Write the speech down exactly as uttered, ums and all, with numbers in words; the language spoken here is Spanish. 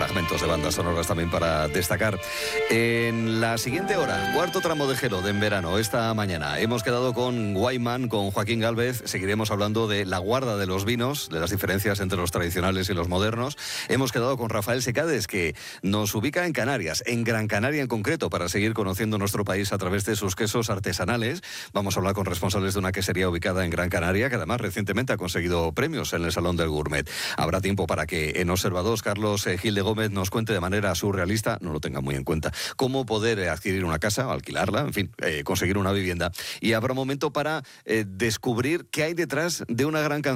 fragmentos de bandas sonoras también para destacar. En la siguiente hora, cuarto tramo de Gelo de en verano, esta mañana, hemos quedado con Guayman, con Joaquín Gálvez. Seguiremos hablando de la guarda de los vinos, de las diferencias entre los tradicionales y los modernos. Hemos quedado con Rafael Secades, que nos ubica en Canarias, en Gran Canaria en concreto, para seguir conociendo nuestro país a través de sus quesos artesanales. Vamos a hablar con responsables de una quesería ubicada en Gran Canaria, que además recientemente ha conseguido premios en el Salón del Gourmet. Habrá tiempo para que en Observa dos, Carlos eh, Gil de Gómez nos cuente de manera surrealista, no lo tenga muy en cuenta, cómo poder eh, adquirir una casa, alquilarla, en fin, eh, conseguir una vivienda. Y habrá un momento para eh, descubrir qué hay detrás de una gran canción.